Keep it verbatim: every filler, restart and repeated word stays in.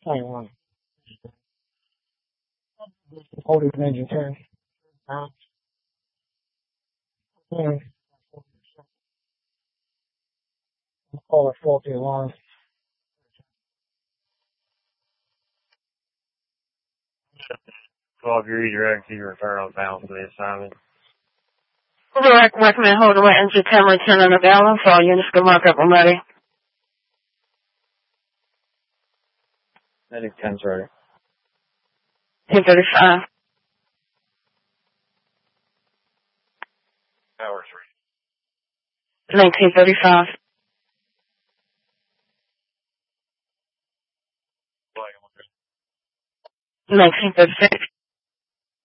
twenty-one. Hold it engine ten. Now, and call it faulty alarm. twelve your redirect to return on bound for the assignment. Direct recommend hold away engine ten return on balance. All units go mark up and ready. Medic ten's ready. ten thirty-five. Power three. nineteen thirty-five. nineteen thirty-six.